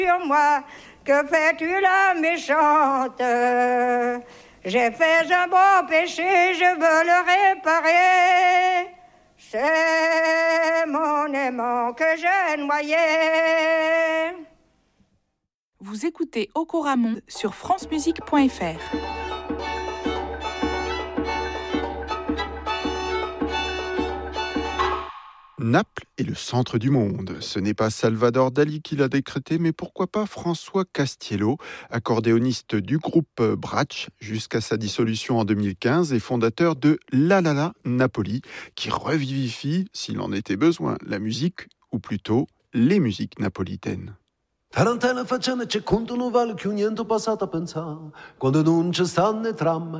Sur moi, que fais-tu la méchante? J'ai fait un bon péché, je veux le réparer. C'est mon aimant que j'ai noyé. Vous écoutez Okoramon sur francemusique.fr. Naples est le centre du monde. Ce n'est pas Salvador Dali qui l'a décrété, mais pourquoi pas François Castiello, accordéoniste du groupe Brach jusqu'à sa dissolution en 2015 et fondateur de La La La Napoli, qui revivifie, s'il en était besoin, la musique, ou plutôt les musiques napolitaines. Tarantella faccende c'è conto non vale più niente passato a pensare quando non ci stanno i tram